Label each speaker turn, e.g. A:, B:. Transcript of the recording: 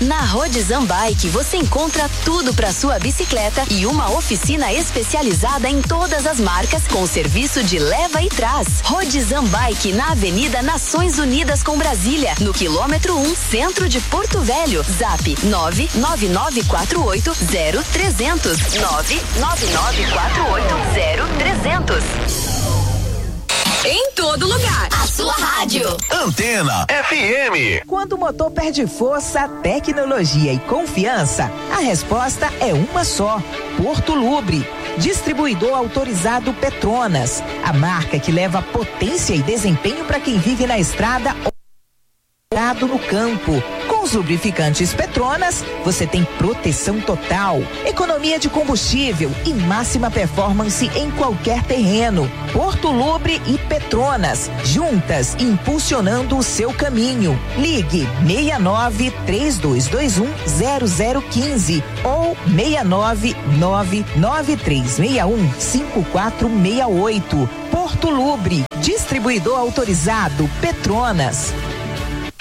A: Na Rodizan Bike você encontra tudo para sua bicicleta e uma oficina especializada em todas as marcas com serviço de leva e trás. Rodizan Bike na Avenida Nações Unidas com Brasília, no quilômetro 1, centro de Porto Velho. Zap 999480300. 999480300. Em todo lugar, a sua rádio.
B: Antena FM.
C: Quando o motor perde força, tecnologia e confiança, a resposta é uma só: Porto Lubre. Distribuidor autorizado Petronas, a marca que leva potência e desempenho para quem vive na estrada ou no campo. Com os lubrificantes Petronas, você tem proteção total, economia de combustível e máxima performance em qualquer terreno. Porto Lubre e Petronas, juntas impulsionando o seu caminho. Ligue 69-3221-0015 ou 6999361-5468. Porto Lubre, distribuidor autorizado Petronas.